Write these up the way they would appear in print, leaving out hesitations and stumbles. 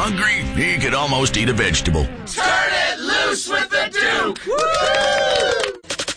hungry, he could almost eat a vegetable. Turn it loose with the Duke! Woo!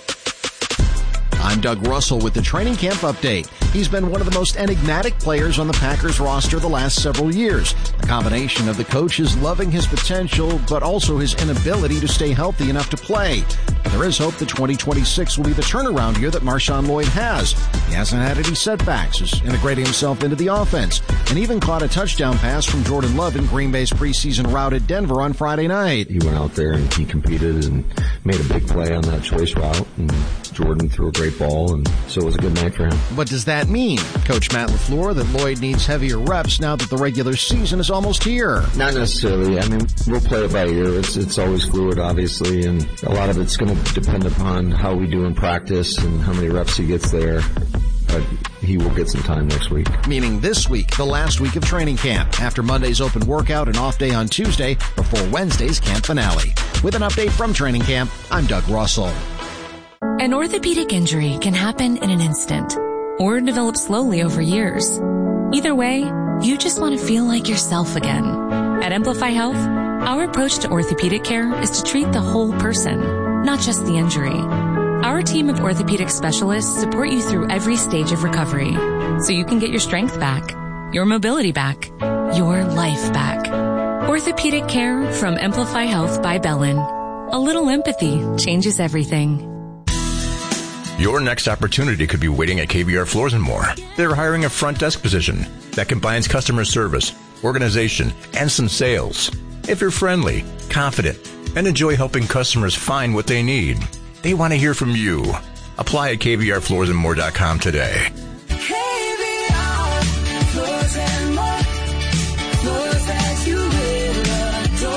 I'm Doug Russell with the training camp update. He's been one of the most enigmatic players on the Packers roster the last several years. A combination of the coaches loving his potential, but also his inability to stay healthy enough to play. But there is hope that 2026 will be the turnaround year that Marshawn Lloyd has. He hasn't had any setbacks, is integrating himself into the offense, and even caught a touchdown pass from Jordan Love in Green Bay's preseason rout at Denver on Friday night. He went out there and he competed and made a big play on that choice route, and Jordan threw a great ball, and so it was a good night for him. What does that mean? Coach Matt LaFleur that Lloyd needs heavier reps now that the regular season is almost here. Not necessarily. I mean, we'll play it by ear. It's always fluid, obviously, and a lot of it's going to depend upon how we do in practice and how many reps he gets there. But he will get some time next week. Meaning this week, the last week of training camp, after Monday's open workout and off day on Tuesday, before Wednesday's camp finale. With an update from training camp, I'm Doug Russell. An orthopedic injury can happen in an instant or develop slowly over years. Either way, you just want to feel like yourself again. At Amplify Health, our approach to orthopedic care is to treat the whole person, not just the injury. Our team of orthopedic specialists support you through every stage of recovery so you can get your strength back, your mobility back, your life back. Orthopedic care from Amplify Health by Bellin. A little empathy changes everything. Your next opportunity could be waiting at KBR Floors & More. They're hiring a front desk position that combines customer service, organization, and some sales. If you're friendly, confident, and enjoy helping customers find what they need, they want to hear from you. Apply at kbrfloorsandmore.com today. KBR Floors and More. Floors that you will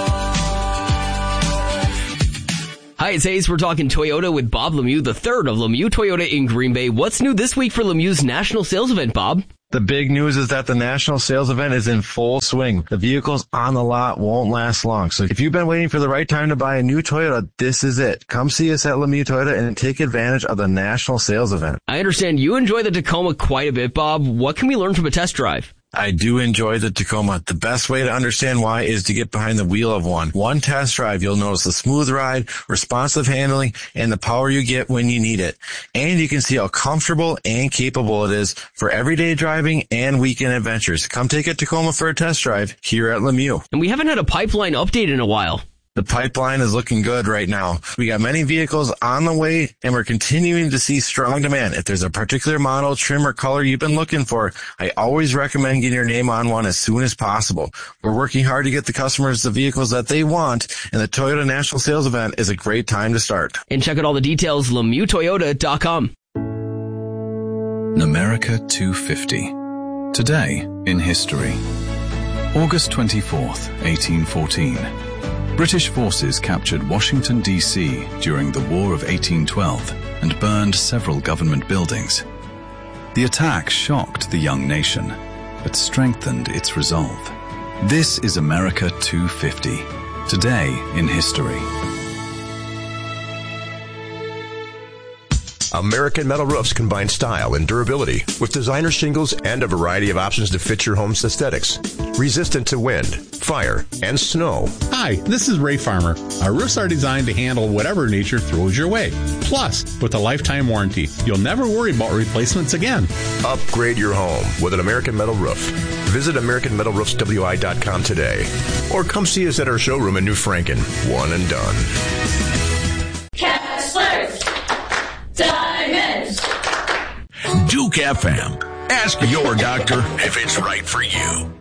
adore. Hi, it's Hayes. We're talking Toyota with Bob Lemieux, the third of Lemieux Toyota in Green Bay. What's new this week for Lemieux's national sales event, Bob? The big news is that the national sales event is in full swing. The vehicles on the lot won't last long. So if you've been waiting for the right time to buy a new Toyota, this is it. Come see us at Lemieux Toyota and take advantage of the national sales event. I understand you enjoy the Tacoma quite a bit, Bob. What can we learn from a test drive? I do enjoy the Tacoma. The best way to understand why is to get behind the wheel of one. One test drive, you'll notice the smooth ride, responsive handling, and the power you get when you need it. And you can see how comfortable and capable it is for everyday driving and weekend adventures. Come take a Tacoma for a test drive here at Lemieux. And we haven't had a pipeline update in a while. The pipeline is looking good right now. We got many vehicles on the way, and we're continuing to see strong demand. If there's a particular model, trim, or color you've been looking for, I always recommend getting your name on one as soon as possible. We're working hard to get the customers the vehicles that they want, and the Toyota National Sales Event is a great time to start. And check out all the details, LemieuxToyota.com. America 250. Today in history. August 24th, 1814. British forces captured Washington, D.C. during the War of 1812 and burned several government buildings. The attack shocked the young nation, but strengthened its resolve. This is America 250. Today in history. American Metal Roofs combine style and durability with designer shingles and a variety of options to fit your home's aesthetics. Resistant to wind, fire, and snow. Hi, this is Ray Farmer. Our roofs are designed to handle whatever nature throws your way. Plus, with a lifetime warranty, you'll never worry about replacements again. Upgrade your home with an American Metal Roof. Visit AmericanMetalRoofsWI.com today. Or come see us at our showroom in New Franken. One and done. Kessler's Diamonds. Duke FM. Ask your doctor if it's right for you.